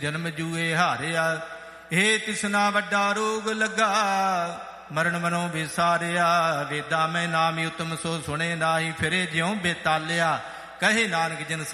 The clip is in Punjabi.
ਜਨਮ ਜੂਏ ਹਾਰਿਆ। ਇਹ ਤਿਸਨਾ ਵੱਡਾ ਰੋਗ ਲੱਗਾ, ਮਰਨ ਮਨੋਂ ਵਿਸਾਰਿਆ। ਵੇਦਾਂ ਮੈਂ ਨਾਮੀ ਉਤਮ ਸੋ ਸੁਣੇ ਨਾਹੀ, ਫਿਰੇ ਜਿਉਂ ਬੇਤਾਲਿਆ। ਕਹੇ ਨਾਨਕ ਜਿਨ